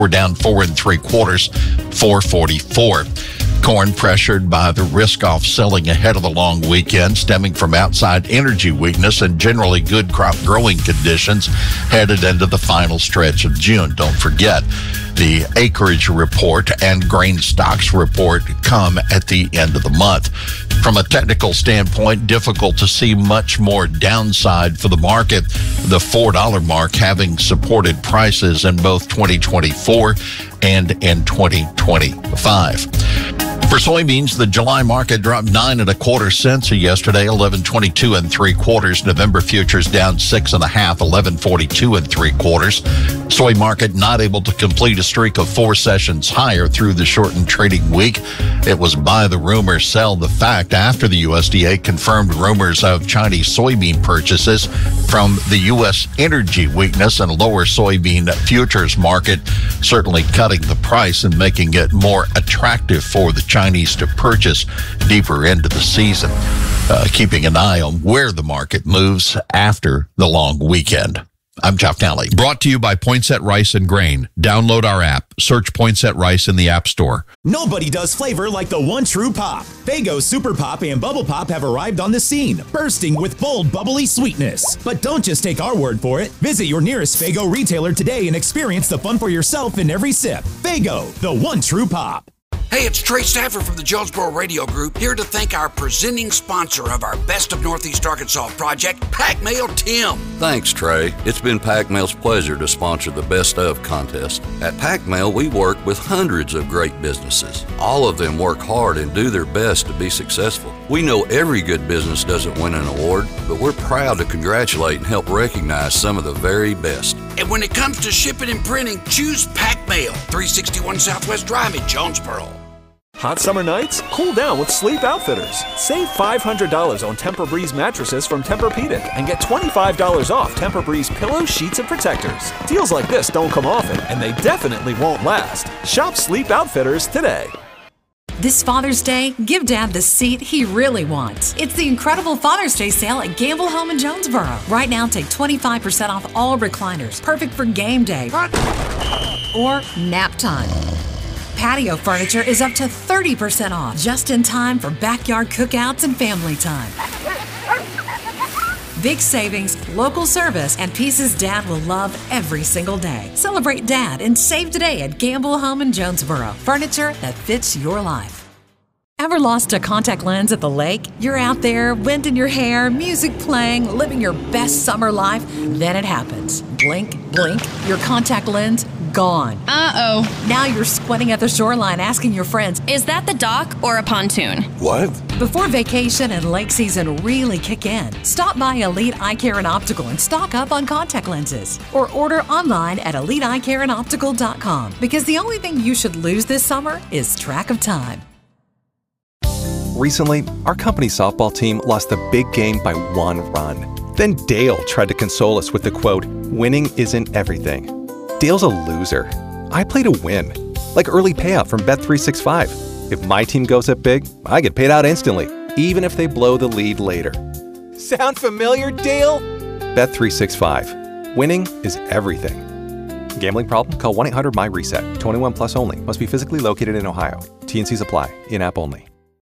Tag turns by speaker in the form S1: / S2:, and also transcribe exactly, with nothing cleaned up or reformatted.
S1: We're down four and three quarters, four forty-four. Corn pressured by the risk-off selling ahead of the long weekend, stemming from outside energy weakness and generally good crop growing conditions headed into the final stretch of June. Don't forget, the acreage report and grain stocks report come at the end of the month. From a technical standpoint, difficult to see much more downside for the market. The four dollar mark having supported prices in both twenty twenty-four and in twenty twenty-five. For soybeans, the July market dropped nine and a quarter cents yesterday, eleven twenty-two and three quarters. November futures down six and a half, eleven forty-two and three quarters. Soy market not able to complete a streak of four sessions higher through the shortened trading week. It was buy the rumor, sell the fact after the U S D A confirmed rumors of Chinese soybean purchases from the U S energy weakness and lower soybean futures market, certainly cutting the price and making it more attractive for the Chinese to purchase deeper into the season. Uh, keeping an eye on where the market moves after the long weekend. I'm Jeff Talley.
S2: Brought to you by Poinsett Rice and Grain. Download our app. Search Poinsett Rice in the App Store.
S3: Nobody does flavor like the one true pop. Faygo Super Pop and Bubble Pop have arrived on the scene, bursting with bold, bubbly sweetness. But don't just take our word for it. Visit your nearest Faygo retailer today and experience the fun for yourself in every sip. Faygo, the one true pop.
S4: Hey, it's Trey Stafford from the Jonesboro Radio Group, here to thank our presenting sponsor of our Best of Northeast Arkansas project, Pac Mail Tim.
S5: Thanks, Trey. It's been Pac Mail's pleasure to sponsor the Best of contest. At Pac Mail, we work with hundreds of great businesses. All of them work hard and do their best to be successful. We know every good business doesn't win an award, but we're proud to congratulate and help recognize some of the very best.
S4: And when it comes to shipping and printing, choose Pac Mail, three sixty-one Southwest Drive in Jonesboro.
S6: Hot summer nights? Cool down with Sleep Outfitters. Save five hundred dollars on Tempur-Breeze mattresses from Tempur-Pedic and get twenty-five dollars off Tempur-Breeze pillows, sheets, and protectors. Deals like this don't come often, and they definitely won't last. Shop Sleep Outfitters today.
S7: This Father's Day, give Dad the seat he really wants. It's the incredible Father's Day sale at Gamble Home in Jonesboro. Right now, take twenty-five percent off all recliners, perfect for game day or nap time. Patio furniture is up to thirty percent off, just in time for backyard cookouts and family time. Big savings, local service, and pieces Dad will love every single day. Celebrate Dad and save today at Gamble Home in Jonesboro. Furniture that fits your life. Ever lost a contact lens at the lake? You're out there, wind in your hair, music playing, living your best summer life. Then it happens. Blink, blink, your contact lens gone.
S8: Uh-oh.
S7: Now you're squinting at the shoreline asking your friends,
S8: is that the dock or a pontoon?
S5: What?
S7: Before vacation and lake season really kick in, stop by Elite Eye Care and Optical and stock up on contact lenses. Or order online at elite eye care and optical dot com, because the only thing you should lose this summer is track of time.
S9: Recently, our company's softball team lost the big game by one run. Then Dale tried to console us with the quote, "Winning isn't everything." Dale's a loser. I play to win. Like early payout from Bet three sixty-five. If my team goes up big, I get paid out instantly, even if they blow the lead later. Sound familiar, Dale? Bet three sixty-five. Winning is everything. Gambling problem? Call one eight hundred M Y RESET. twenty-one plus only. Must be physically located in Ohio. T and Cs apply. In-app only.